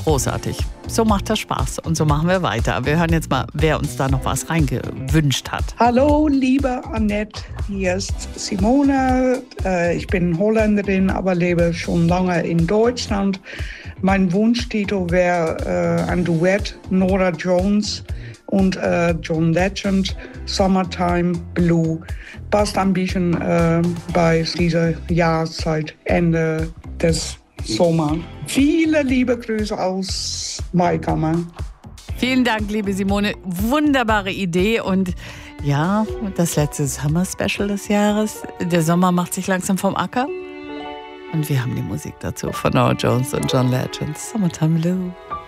Großartig. So macht das Spaß und so machen wir weiter. Wir hören jetzt mal, wer uns da noch was reingewünscht hat. Hallo, liebe Annette, hier ist Simone. Ich bin Holländerin, aber lebe schon lange in Deutschland. Mein Wunschtitel wäre ein Duett, Norah Jones und John Legend, Summertime Blue. Passt ein bisschen bei dieser Jahreszeit, Ende des Sommers. Viele liebe Grüße aus Maikammer. Vielen Dank, liebe Simone. Wunderbare Idee und ja, das letzte Summer-Special des Jahres. Der Sommer macht sich langsam vom Acker. Und wir haben die Musik dazu von Norah Jones und John Legend. Summertime Blue.